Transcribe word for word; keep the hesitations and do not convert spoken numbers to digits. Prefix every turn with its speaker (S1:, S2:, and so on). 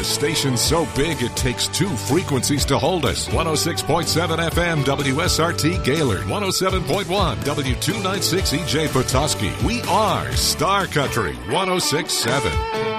S1: A station so big it takes two frequencies to hold us. one oh six point seven F M W S R T Gaylord, one oh seven point one W two ninety-six E J Petoskey. We are Star Country one oh six point seven.